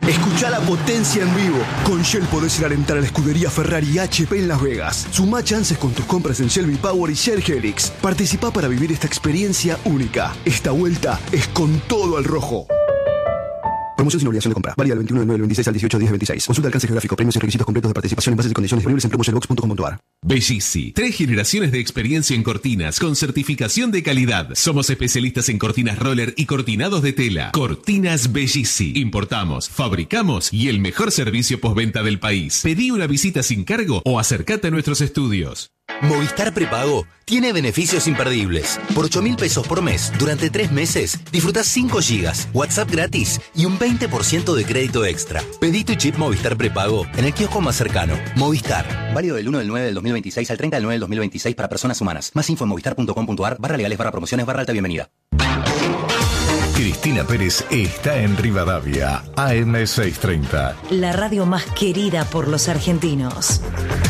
Escuchá la potencia en vivo. Con Shell podés ir a alentar a la escudería Ferrari y HP en Las Vegas. Sumá chances con tus compras en Shell V-Power y Shell Helix. Participá para vivir esta experiencia única. Esta vuelta es con todo al rojo. Promoción sin obligación de compra. Válida del 21 de 9 del 26 al 18 de 10 del 26. Consulta alcance geográfico, premios y requisitos completos de participación en bases y condiciones disponibles en promoshellbox.com.ar. Bellisi. 3 generaciones de experiencia en cortinas con certificación de calidad. Somos especialistas en cortinas roller y cortinados de tela. Cortinas Bellisi. Importamos, fabricamos y el mejor servicio postventa del país. Pedí una visita sin cargo o acércate a nuestros estudios. Movistar Prepago tiene beneficios imperdibles. Por 8.000 pesos por mes, durante 3 meses, disfrutás 5 gigas, WhatsApp gratis y un 20% de crédito extra. Pedí tu chip Movistar Prepago en el kiosco más cercano. Movistar. Válido del 1 del 9 del 2026 al 30 del 9 del 2026 para personas humanas. Más info en movistar.com.ar/legales/promociones/alta bienvenida. Cristina Pérez está en Rivadavia, AM630. La radio más querida por los argentinos.